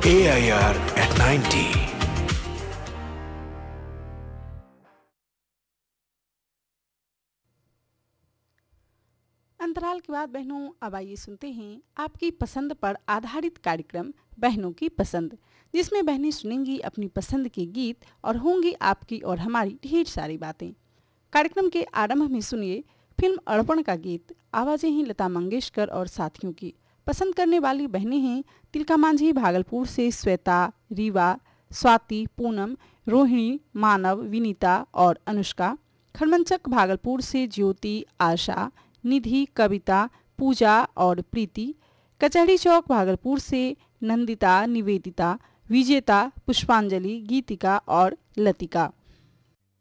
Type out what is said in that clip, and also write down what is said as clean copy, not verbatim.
AIR at 90. अंतराल के बाद बहनों अब आइए सुनते हैं आपकी पसंद पर आधारित कार्यक्रम बहनों की पसंद, जिसमें बहनें सुनेंगी अपनी पसंद के गीत और होंगी आपकी और हमारी ढेर सारी बातें। कार्यक्रम के आरंभ में सुनिए फिल्म अर्पण का गीत। आवाज़ें हैं लता मंगेशकर और साथियों की। पसंद करने वाली बहनें हैं तिलका मांझी भागलपुर से श्वेता, रीवा, स्वाति, पूनम, रोहिणी, मानव, विनीता और अनुष्का। खरमंचक भागलपुर से ज्योति, आशा, निधि, कविता, पूजा और प्रीति। कचहरी चौक भागलपुर से नंदिता, निवेदिता, विजेता, पुष्पांजलि, गीतिका और लतिका।